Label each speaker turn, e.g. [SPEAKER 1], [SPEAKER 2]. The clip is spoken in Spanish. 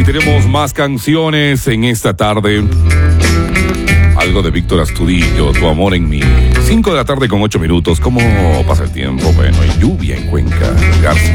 [SPEAKER 1] tenemos más canciones en esta tarde. Algo de Víctor Astudillo, Tu amor en mí. 5 de la tarde con 8 minutos. ¿Cómo pasa el tiempo? Bueno, hay lluvia en Cuenca. García.